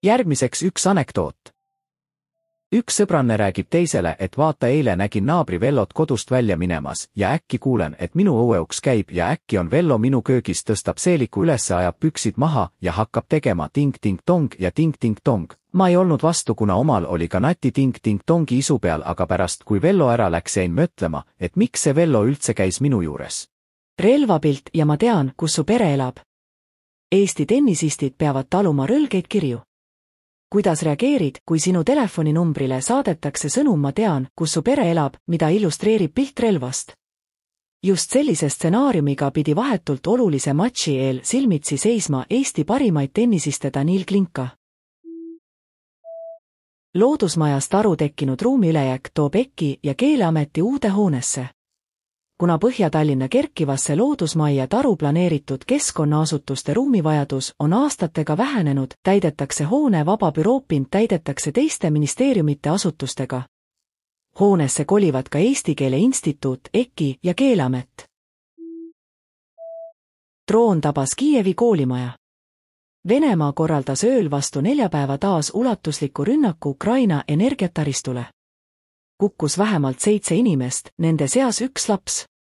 Järgmiseks üks anekdoot. Üks sõbranne räägib teisele, et vaata, eile nägin naabri Vellot kodust välja minemas ja äkki kuulen, et minu õueuks käib ja äkki on Vello minu köögis, tõstab seeliku ülesse, ajab püksid maha ja hakkab tegema ting-ting-tong ja ting-ting-tong. Ma ei olnud vastu, kuna omal oli ka nati ting-ting-tongi isu peal, aga pärast, kui Vello ära läks, jäin mõtlema, et miks see Vello üldse käis minu juures. Relvapilt ja ma tean, kus su pere elab. Eesti tennisistid peavad taluma rõlgeid kirju. Kuidas reageerid, kui sinu telefoninumbrile saadetakse sõnum ma tean, kus su pere elab, mida illustreerib pilt relvast? Just sellise stsenaariumiga pidi vahetult olulise matši eel silmitsi seisma Eesti parimaid tennisiste Danil Klinka. Loodusmajast aru tekkinud ruumiülejääk toob EKI ja Keeleameti uude hoonesse. Kuna Põhja-Tallinna kerkivasse loodusmajja taru planeeritud keskkonnaasutuste ruumivajadus on aastatega vähenenud, täidetakse hoone vaba büroopind täidetakse teiste ministeeriumite asutustega. Hoonesse kolivad ka Eesti Keele Instituut, EKI ja Keeleamet. Droon tabas Kiievi koolimaja. Venemaa korraldas ööl vastu neljapäeva taas ulatusliku rünnaku Ukraina energiataristule. Kukkus vähemalt 7 inimest, nende seas 1 laps.